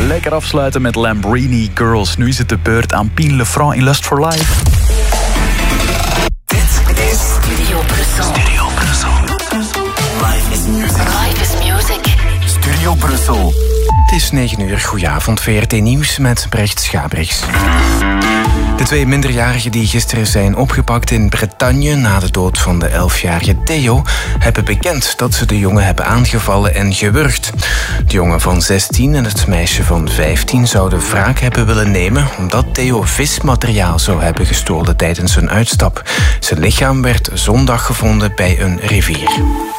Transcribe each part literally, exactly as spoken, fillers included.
Lekker afsluiten met Lambrini Girls. Nu is het de beurt aan Pien Lefranc in Lust for Life. Dit is Studio Brussel. Studio Brussel. Life is music. Life is music. Studio Brussel. Het is negen uur. Goedenavond. V R T Nieuws met Brecht Schabrichs. De twee minderjarigen die gisteren zijn opgepakt in Bretagne na de dood van de elfjarige Theo hebben bekend dat ze de jongen hebben aangevallen en gewurgd. De jongen van zestien en het meisje van vijftien zouden wraak hebben willen nemen omdat Theo vismateriaal zou hebben gestolen tijdens een uitstap. Zijn lichaam werd zondag gevonden bij een rivier.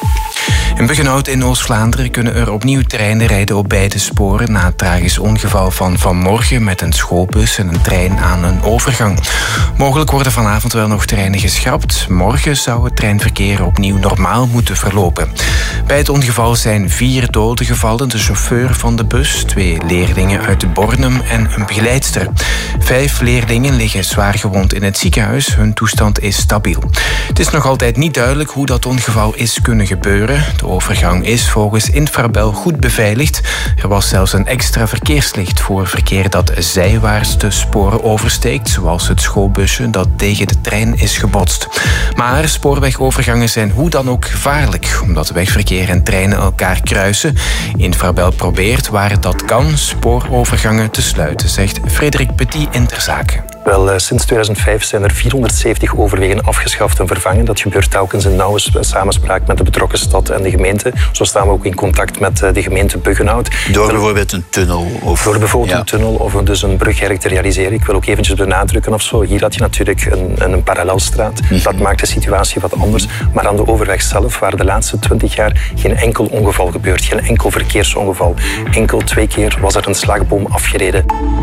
In Buggenhout in Oost-Vlaanderen kunnen er opnieuw treinen rijden op beide sporen na het tragisch ongeval van vanmorgen met een schoolbus en een trein aan een overgang. Mogelijk worden vanavond wel nog treinen geschrapt. Morgen zou het treinverkeer opnieuw normaal moeten verlopen. Bij het ongeval zijn vier doden gevallen, de chauffeur van de bus, twee leerlingen uit Bornem en een begeleidster. Vijf leerlingen liggen zwaar gewond in het ziekenhuis. Hun toestand is stabiel. Het is nog altijd niet duidelijk hoe dat ongeval is kunnen gebeuren. De overgang is volgens Infrabel goed beveiligd. Er was zelfs een extra verkeerslicht voor verkeer dat zijwaarts de sporen oversteekt, zoals het schoolbusje dat tegen de trein is gebotst. Maar spoorwegovergangen zijn hoe dan ook gevaarlijk, omdat wegverkeer en treinen elkaar kruisen. Infrabel probeert, waar dat kan, spoorovergangen te sluiten, zegt Frederik Petit in Ter Zaken. Wel, sinds tweeduizend vijf zijn er vierhonderdzeventig overwegen afgeschaft en vervangen. Dat gebeurt telkens in nauwe samenspraak met de betrokken stad en de gemeente. Zo staan we ook in contact met de gemeente Buggenhout. Door bijvoorbeeld een tunnel? Of... Door bijvoorbeeld ja. een tunnel of dus een brugwerk te realiseren. Ik wil ook eventjes benadrukken of zo. Hier had je natuurlijk een, een parallelstraat. Mm-hmm. Dat maakt de situatie wat anders. Maar aan de overweg zelf, waar de laatste twintig jaar geen enkel ongeval gebeurt. Geen enkel verkeersongeval. Enkel twee keer was er een slagboom afgereden.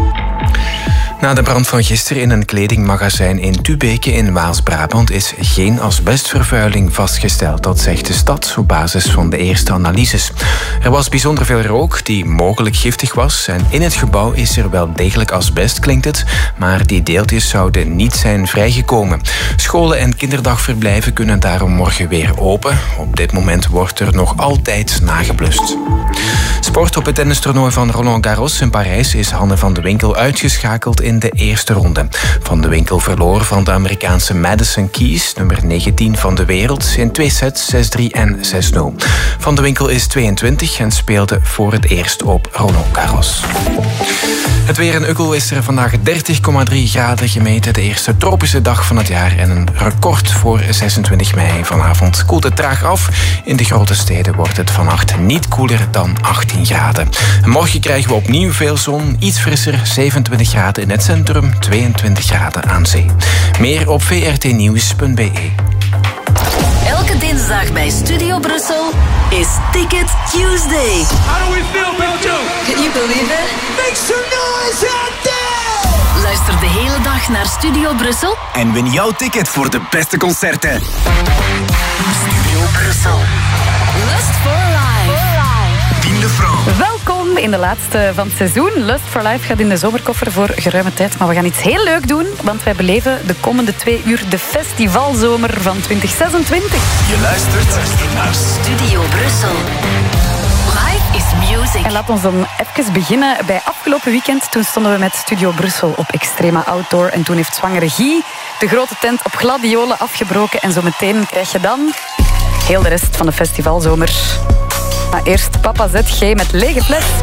Na de brand van gisteren in een kledingmagazijn in Tubeke in Waals-Brabant is geen asbestvervuiling vastgesteld. Dat zegt de stad op basis van de eerste analyses. Er was bijzonder veel rook die mogelijk giftig was en in het gebouw is er wel degelijk asbest, klinkt het, maar die deeltjes zouden niet zijn vrijgekomen. Scholen en kinderdagverblijven kunnen daarom morgen weer open. Op dit moment wordt er nog altijd nageblust. Sport op het tennistoernooi van Roland Garros in Parijs is Hanne van de Winkel uitgeschakeld in de eerste ronde. Van de Winkel verloor van de Amerikaanse Madison Keys, nummer negentien van de wereld, in twee sets, zes drie en zes nul. Van de Winkel is tweeëntwintig en speelde voor het eerst op Roland Garros. Het weer in Ukkel is er vandaag dertig komma drie graden gemeten. De eerste tropische dag van het jaar en een record voor zesentwintig mei. Vanavond koelt het traag af. In de grote steden wordt het vannacht niet koeler dan achttien graden. En morgen krijgen we opnieuw veel zon. Iets frisser, zevenentwintig graden in het centrum, tweeëntwintig graden aan zee. Meer op v r t nieuws punt b e. Elke dinsdag bij Studio Brussel is Ticket Tuesday. How do we feel about you? Can you believe it? Make some noise out there! Luister de hele dag naar Studio Brussel En win jouw ticket voor de beste concerten. Studio Brussel. Lust for Life. Pien Lefranc. Welkom in de laatste van het seizoen. Lust for Life gaat in de zomerkoffer voor geruime tijd. Maar we gaan iets heel leuk doen, want wij beleven de komende twee uur de festivalzomer van twintig zesentwintig. Je luistert naar Studio Brussel. Life is music. En laat ons dan even beginnen bij afgelopen weekend. Toen stonden we met Studio Brussel op Extrema Outdoor. En toen heeft zwangere Guy de grote tent op gladiolen afgebroken. En zo meteen krijg je dan heel de rest van de festivalzomer. Maar eerst Papa Z G met Lege Fles.